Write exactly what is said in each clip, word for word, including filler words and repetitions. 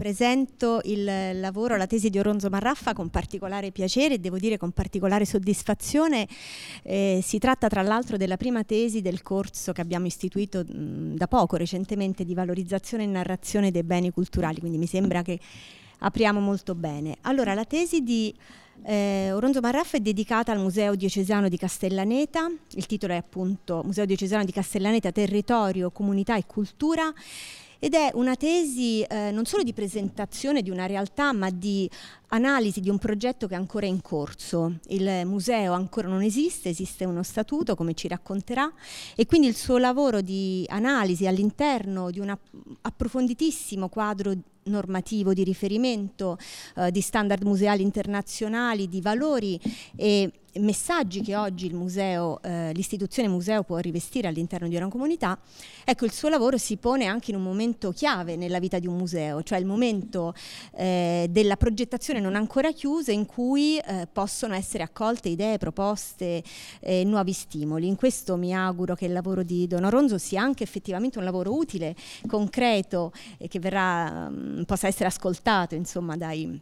presento il lavoro, la tesi di Oronzo Marraffa con particolare piacere e devo dire con particolare soddisfazione. Eh, si tratta tra l'altro della prima tesi del corso che abbiamo istituito mh, da poco, recentemente, di valorizzazione e narrazione dei beni culturali, quindi mi sembra che apriamo molto bene. Allora, la tesi di eh, Oronzo Marraffa è dedicata al Museo Diocesano di Castellaneta. Il titolo è appunto Museo Diocesano di Castellaneta, territorio, comunità e cultura. Ed è una tesi eh, non solo di presentazione di una realtà, ma di analisi di un progetto che è ancora in corso. Il museo ancora non esiste, esiste uno statuto, come ci racconterà, e quindi il suo lavoro di analisi all'interno di un approfonditissimo quadro normativo di riferimento, eh, di standard museali internazionali, di valori e messaggi che oggi il museo, eh, l'istituzione museo può rivestire all'interno di una comunità. Ecco, il suo lavoro si pone anche in un momento chiave nella vita di un museo, cioè il momento eh, della progettazione non ancora chiusa, in cui eh, possono essere accolte idee, proposte e eh, nuovi stimoli. In questo mi auguro che il lavoro di Don Oronzo sia anche effettivamente un lavoro utile, concreto, e che verrà, mh, possa essere ascoltato, insomma, dai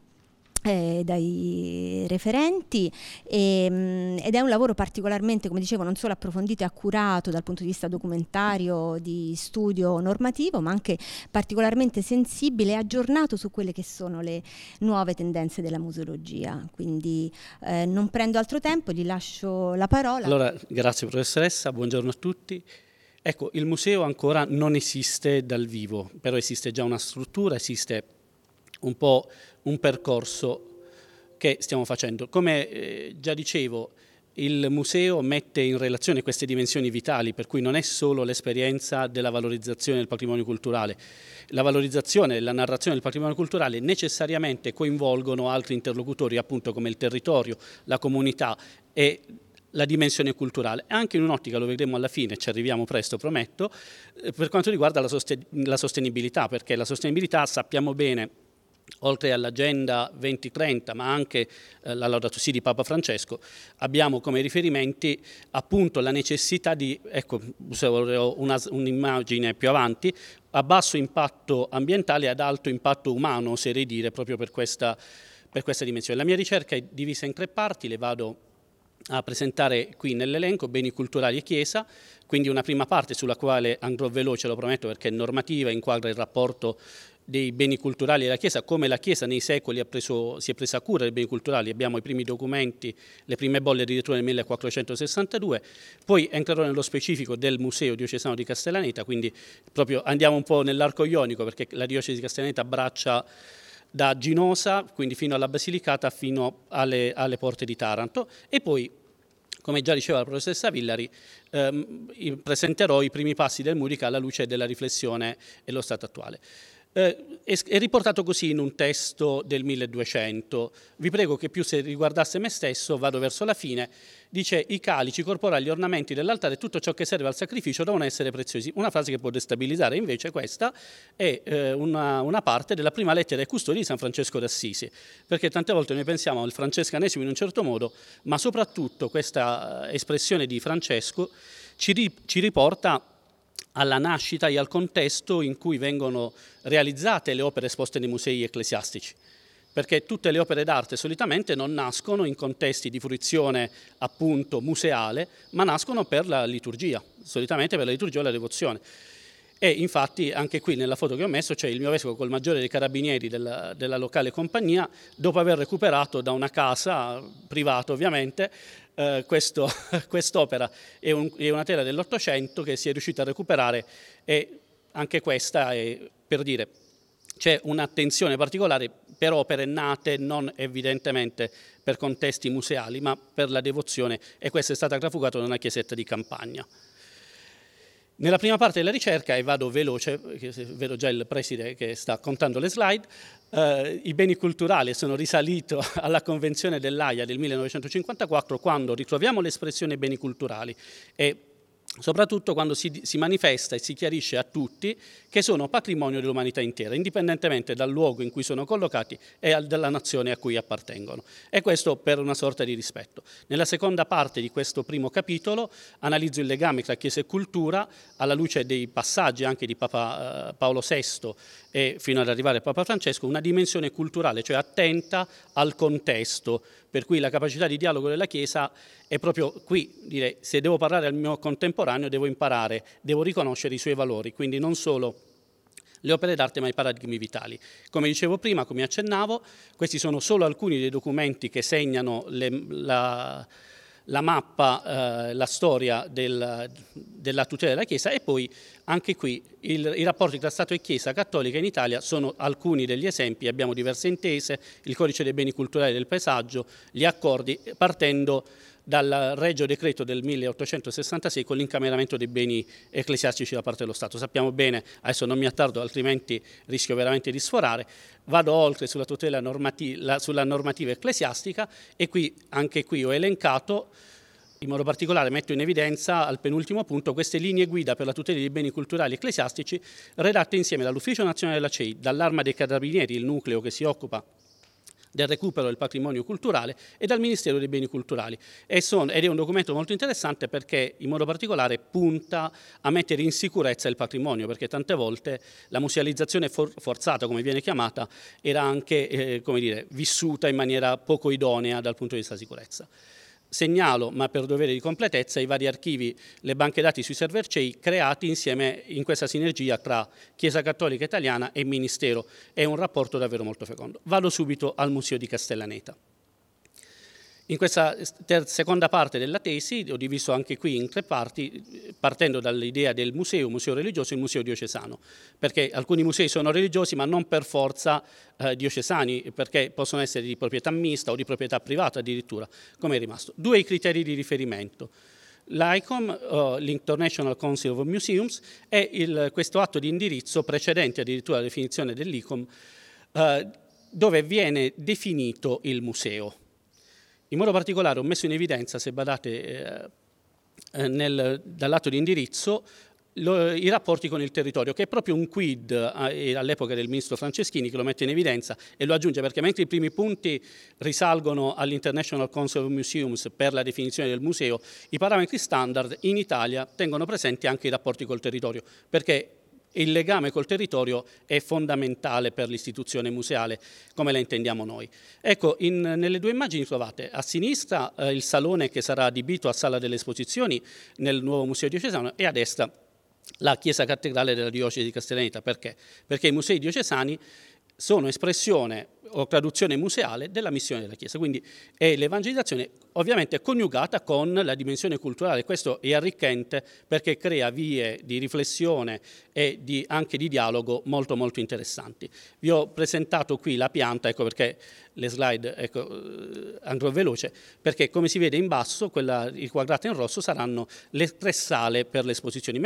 Eh, dai referenti e, mh, ed è un lavoro particolarmente, come dicevo, non solo approfondito e accurato dal punto di vista documentario, di studio normativo, ma anche particolarmente sensibile e aggiornato su quelle che sono le nuove tendenze della museologia. Quindi eh, non prendo altro tempo, gli lascio la parola. Allora, grazie professoressa, buongiorno a tutti. Ecco, il museo ancora non esiste dal vivo, però esiste già una struttura, esiste un po' un percorso che stiamo facendo. Come eh, già dicevo, il museo mette in relazione queste dimensioni vitali, per cui non è solo l'esperienza della valorizzazione del patrimonio culturale. La valorizzazione e la narrazione del patrimonio culturale necessariamente coinvolgono altri interlocutori, appunto come il territorio, la comunità e la dimensione culturale, anche in un'ottica, lo vedremo alla fine, ci arriviamo presto, prometto, eh, per quanto riguarda la, sosten- la sostenibilità, perché la sostenibilità, sappiamo bene, oltre all'agenda duemilatrenta, ma anche eh, la Laudato Si di Papa Francesco, abbiamo come riferimenti appunto la necessità di, ecco, una, un'immagine più avanti, a basso impatto ambientale e ad alto impatto umano, oserei dire, proprio per questa, per questa dimensione. La mia ricerca è divisa in tre parti, le vado a presentare qui nell'elenco: beni culturali e chiesa, quindi una prima parte sulla quale andrò veloce, lo prometto, perché è normativa, inquadra il rapporto dei beni culturali e la Chiesa, come la Chiesa nei secoli ha preso, si è presa cura dei beni culturali. Abbiamo i primi documenti, le prime bolle addirittura nel millequattrocentosessantadue, poi entrerò nello specifico del Museo Diocesano di Castellaneta, quindi proprio andiamo un po' nell'arco ionico, perché la diocesi di Castellaneta abbraccia da Ginosa, quindi fino alla Basilicata, fino alle, alle porte di Taranto, e poi, come già diceva la professoressa Villari, ehm, presenterò i primi passi del Murica alla luce della riflessione e lo stato attuale. Eh, è, è riportato così in un testo del milleduecento. Vi prego che più se riguardasse me stesso, vado verso la fine. Dice: i calici corporali, gli ornamenti dell'altare, tutto ciò che serve al sacrificio devono essere preziosi. Una frase che può destabilizzare, invece questa è eh, una, una parte della prima lettera ai custodi di San Francesco d'Assisi, perché tante volte noi pensiamo al francescanesimo in un certo modo, ma soprattutto questa espressione di Francesco ci, ri, ci riporta alla nascita e al contesto in cui vengono realizzate le opere esposte nei musei ecclesiastici, perché tutte le opere d'arte solitamente non nascono in contesti di fruizione appunto museale, ma nascono per la liturgia, solitamente per la liturgia o la devozione. E infatti anche qui nella foto che ho messo c'è il mio vescovo col maggiore dei carabinieri della, della locale compagnia, dopo aver recuperato da una casa privata ovviamente eh, questo, quest'opera. È, un, è una tela dell'Ottocento che si è riuscita a recuperare, e anche questa è per dire c'è un'attenzione particolare per opere nate non evidentemente per contesti museali, ma per la devozione, e questa è stata trafugata da una chiesetta di campagna. Nella prima parte della ricerca, e vado veloce, vedo già il preside che sta contando le slide, eh, i beni culturali sono risalito alla Convenzione dell'Aia del millenovecentocinquantaquattro, quando ritroviamo l'espressione beni culturali, e soprattutto quando si, si manifesta e si chiarisce a tutti che sono patrimonio dell'umanità intera, indipendentemente dal luogo in cui sono collocati e al, dalla nazione a cui appartengono. E questo per una sorta di rispetto. Nella seconda parte di questo primo capitolo analizzo il legame tra Chiesa e cultura alla luce dei passaggi anche di Papa eh, Paolo sesto e fino ad arrivare a Papa Francesco, una dimensione culturale, cioè attenta al contesto, per cui la capacità di dialogo della Chiesa è proprio qui, direi, se devo parlare al mio contemporaneo devo imparare, devo riconoscere i suoi valori, quindi non solo le opere d'arte ma i paradigmi vitali. Come dicevo prima, come accennavo, questi sono solo alcuni dei documenti che segnano le, la, la mappa, eh, la storia del, della tutela della Chiesa e poi anche qui il, i rapporti tra Stato e Chiesa cattolica in Italia sono alcuni degli esempi, abbiamo diverse intese, il codice dei beni culturali e del paesaggio, gli accordi, partendo dal Regio Decreto del milleottocentosessantasei con l'incameramento dei beni ecclesiastici da parte dello Stato. Sappiamo bene, adesso non mi attardo altrimenti rischio veramente di sforare, vado oltre sulla tutela normativa, sulla normativa ecclesiastica e qui, anche qui ho elencato, in modo particolare metto in evidenza al penultimo punto queste linee guida per la tutela dei beni culturali ecclesiastici redatte insieme dall'Ufficio Nazionale della C E I, dall'Arma dei Carabinieri, il nucleo che si occupa del recupero del patrimonio culturale e dal Ministero dei Beni Culturali e sono, ed è un documento molto interessante perché in modo particolare punta a mettere in sicurezza il patrimonio, perché tante volte la musealizzazione for- forzata, come viene chiamata, era anche eh, come dire, vissuta in maniera poco idonea dal punto di vista della sicurezza. Segnalo, ma per dovere di completezza, i vari archivi, le banche dati sui server C E I creati insieme in questa sinergia tra Chiesa Cattolica Italiana e Ministero. È un rapporto davvero molto fecondo. Vado subito al Museo di Castellaneta. In questa ter- seconda parte della tesi, ho diviso anche qui in tre parti, partendo dall'idea del museo, museo religioso e il museo diocesano, perché alcuni musei sono religiosi ma non per forza eh, diocesani, perché possono essere di proprietà mista o di proprietà privata addirittura, come è rimasto. Due i criteri di riferimento. L'I C O M, uh, l'International Council of Museums, è il, questo atto di indirizzo precedente addirittura alla definizione dell'I C O M, uh, dove viene definito il museo. In modo particolare ho messo in evidenza, se badate eh, nel, dall'atto di indirizzo, lo, i rapporti con il territorio, che è proprio un quid eh, all'epoca del ministro Franceschini che lo mette in evidenza e lo aggiunge, perché mentre i primi punti risalgono all'International Council of Museums per la definizione del museo, i parametri standard in Italia tengono presenti anche i rapporti col territorio, perché il legame col territorio è fondamentale per l'istituzione museale come la intendiamo noi. Ecco, in, nelle due immagini trovate a sinistra eh, il salone che sarà adibito a sala delle esposizioni nel nuovo museo diocesano e a destra la chiesa cattedrale della diocesi di Castellaneta. Perché? Perché i musei diocesani sono espressione o traduzione museale della missione della Chiesa, quindi è l'evangelizzazione ovviamente coniugata con la dimensione culturale. Questo è arricchente perché crea vie di riflessione e di, anche di dialogo molto molto interessanti. Vi ho presentato qui la pianta, ecco perché le slide ecco, andrò veloce, perché come si vede in basso, quella, il quadrato in rosso saranno le tre sale per le esposizioni.